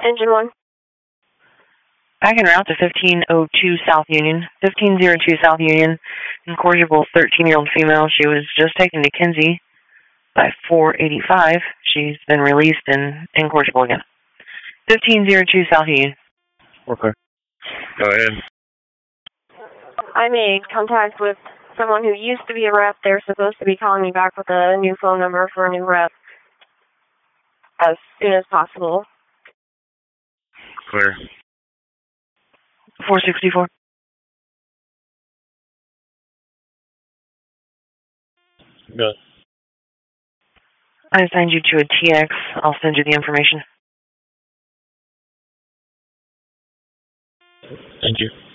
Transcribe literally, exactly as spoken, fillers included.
Engine one. Back en route to fifteen oh two South Union. fifteen oh two South Union. Incorrigible thirteen-year-old female. She was just taken to Kinsey by four eighty-five. She's been released and incorrigible again. fifteen oh two South Union. Okay. Go ahead. I made contact with someone who used to be a rep. They're supposed to be calling me back with a new phone number for a new rep as soon as possible. Clear. four sixty-four. Good. I assigned you to a T X. I'll send you the information. Thank you.